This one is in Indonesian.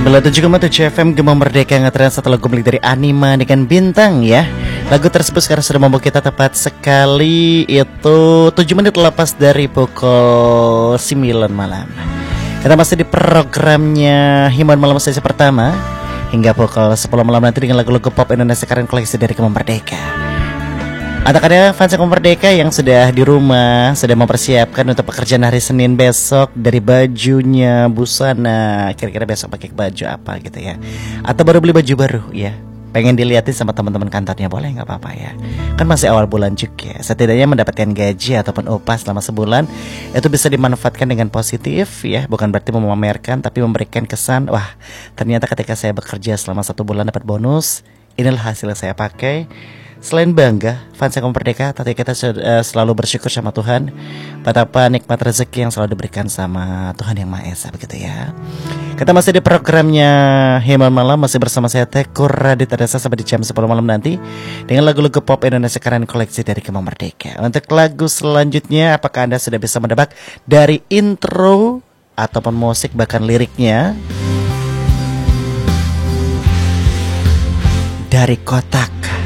97,7 FM Gema Merdeka ngetren satu lagu milik dari Anima dengan Bintang ya. Lagu tersebut sekarang sudah membawa kita tepat sekali itu 7 menit lepas dari pukul 9 malam. Kita masih di programnya Himan Malam sesi pertama hingga pukul 10 malam nanti dengan lagu-lagu pop Indonesia Keren koleksi dari Gema Merdeka. Ada fans Gema Merdeka yang sudah di rumah, sudah mempersiapkan untuk pekerjaan hari Senin besok, dari bajunya, busana, kira-kira besok pakai baju apa gitu ya. Atau baru beli baju baru ya, pengen dilihatin sama teman-teman kantornya, boleh nggak apa-apa ya. Kan masih awal bulan juga, setidaknya mendapatkan gaji ataupun upah selama sebulan itu bisa dimanfaatkan dengan positif ya. Bukan berarti memamerkan, tapi memberikan kesan, wah ternyata ketika saya bekerja selama 1 bulan dapat bonus, inilah hasil yang saya pakai. Selain bangga, fans Gema Merdeka, tapi kita selalu bersyukur sama Tuhan betapa nikmat rezeki yang selalu diberikan sama Tuhan Yang Maha Esa begitu ya. Kita masih di programnya Himan Malam, masih bersama saya Tekur Radit Adasa sampai di jam 10 malam nanti dengan lagu-lagu pop Indonesia Keren koleksi dari Gema Merdeka. Untuk lagu selanjutnya, apakah Anda sudah bisa menebak dari intro ataupun musik bahkan liriknya? Dari Kotak